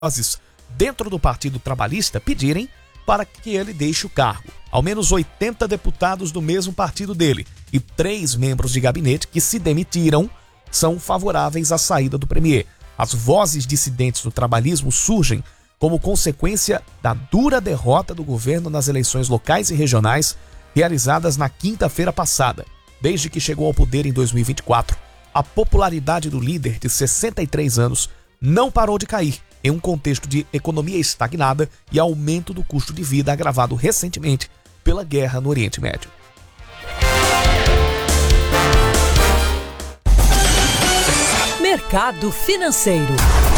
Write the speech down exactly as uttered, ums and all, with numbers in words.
vozes dentro do Partido Trabalhista pedirem para que ele deixe o cargo. Ao menos oitenta deputados do mesmo partido dele e três membros de gabinete que se demitiram são favoráveis à saída do premier. As vozes dissidentes do trabalhismo surgem como consequência da dura derrota do governo nas eleições locais e regionais realizadas na quinta-feira passada. Desde que chegou ao poder em dois mil e vinte e quatro, a popularidade do líder de sessenta e três anos não parou de cair, em um contexto de economia estagnada e aumento do custo de vida agravado recentemente pela guerra no Oriente Médio. Mercado Financeiro.